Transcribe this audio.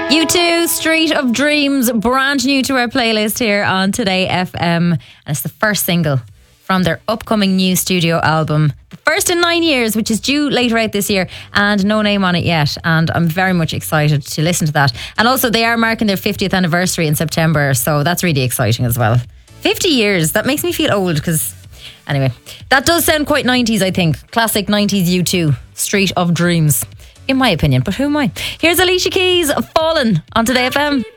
U2, Street of Dreams, brand new to our playlist here on Today FM. And it's the first single from their upcoming new studio album. The first in 9 years, which is due later out this year, and no name on it yet. And I'm very much excited to listen to that. And also, they are marking their 50th anniversary in September, so that's really exciting as well. 50 years, that makes me feel old because... Anyway, that does sound quite 90s, I think. Classic 90s U2, Street of Dreams. In my opinion, but who am I? Here's Alicia Keys, Fallen on Today FM.